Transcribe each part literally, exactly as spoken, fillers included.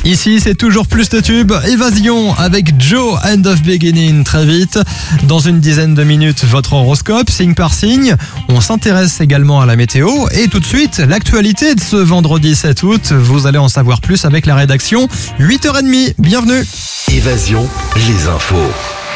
Ici, c'est toujours plus de tubes. Évasion avec Joe, End of Beginning, très vite. Dans une dizaine de minutes, votre horoscope, signe par signe. On s'intéresse également à la météo. Et tout de suite, l'actualité de ce vendredi sept août. Vous allez en savoir plus avec la rédaction. huit heures trente, bienvenue. Évasion, les infos.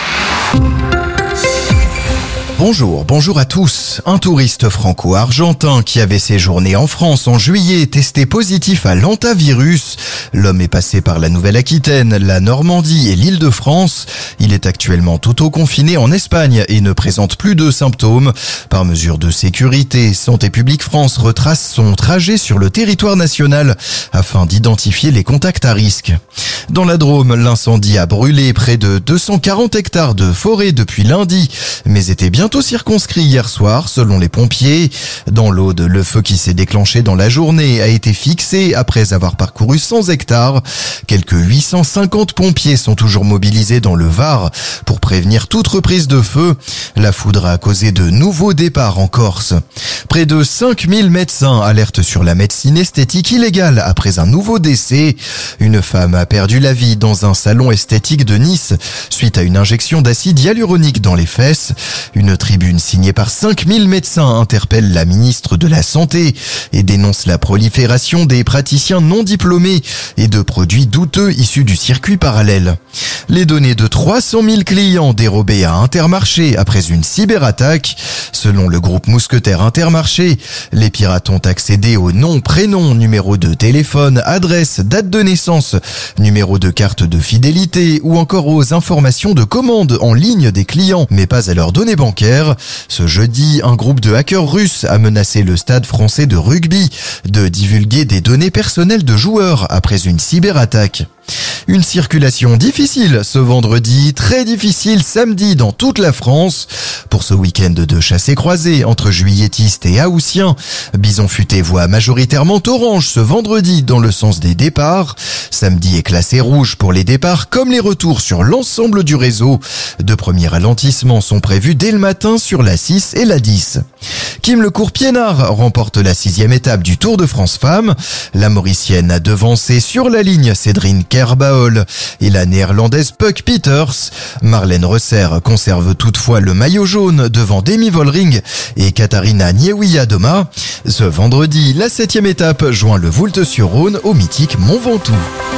Bonjour, bonjour à tous. Un touriste franco-argentin qui avait séjourné en France en juillet est testé positif à l'hantavirus. L'homme est passé par la Nouvelle-Aquitaine, la Normandie et l'Île-de-France. Il est actuellement auto-confiné en Espagne et ne présente plus de symptômes. Par mesure de sécurité, Santé publique France retrace son trajet sur le territoire national afin d'identifier les contacts à risque. Dans la Drôme, l'incendie a brûlé près de deux cent quarante hectares de forêt depuis lundi, mais était bientôt circonscrit hier soir, selon les pompiers. Dans l'Aude, le feu qui s'est déclenché dans la journée a été fixé après avoir parcouru cent hectares. Quelques huit cent cinquante pompiers sont toujours mobilisés dans le Var pour prévenir toute reprise de feu. La foudre a causé de nouveaux départs en Corse. Près de cinq mille médecins alertent sur la médecine esthétique illégale après un nouveau décès. Une femme a perdu la vie dans un salon esthétique de Nice suite à une injection d'acide hyaluronique dans les fesses. Une tribune signée par cinq mille médecins interpelle la ministre de la Santé et dénonce la prolifération des praticiens non diplômés et de produits douteux issus du circuit parallèle. Les données de trois cent mille clients dérobées à Intermarché après une cyberattaque. Selon le groupe Mousquetaire Intermarché, les pirates ont accédé aux noms, prénoms, numéros de téléphone, adresse, date de naissance, numéro de carte de fidélité ou encore aux informations de commande en ligne des clients, mais pas à leurs données bancaires. Ce jeudi, un groupe de hackers russes a menacé le stade français de rugby de divulguer des données personnelles de joueurs après une cyberattaque. Une circulation difficile ce vendredi, très difficile samedi dans toute la France. Pour ce week-end de chassé-croisé entre juilletistes et haussiens, Bison Futé voit majoritairement orange ce vendredi dans le sens des départs. Samedi est classé rouge pour les départs comme les retours sur l'ensemble du réseau. De premiers ralentissements sont prévus dès le matin sur la six et la dix. Kim Lecourt-Piénard remporte la sixième étape du Tour de France Femmes. La Mauricienne a devancé sur la ligne Cédrine Kerbaol et la Néerlandaise Puck Peters. Marlène Resser conserve toutefois le maillot jaune devant Demi Vollering et Katharina Niewiadoma. Ce vendredi, la septième étape joint le Voulte-sur-Rhône au mythique Mont Ventoux.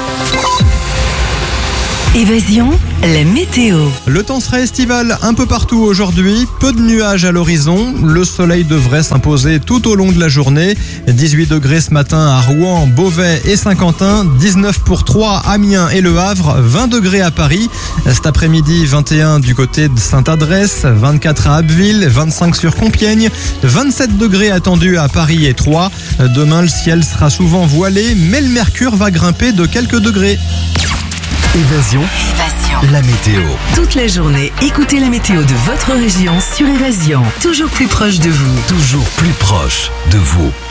Évasion, la météo. Le temps sera estival un peu partout aujourd'hui. Peu de nuages à l'horizon. Le soleil devrait s'imposer tout au long de la journée. dix-huit degrés ce matin à Rouen, Beauvais et Saint-Quentin. dix-neuf pour Troyes, Amiens et Le Havre. vingt degrés à Paris. Cet après-midi, vingt et un du côté de Sainte-Adresse. vingt-quatre à Abbeville. vingt-cinq sur Compiègne. vingt-sept degrés attendus à Paris et Troyes. Demain, le ciel sera souvent voilé, mais le mercure va grimper de quelques degrés. Évasion, Évasion. la météo. Toute la journée, écoutez la météo de votre région sur Évasion. Toujours plus proche de vous. Toujours plus proche de vous.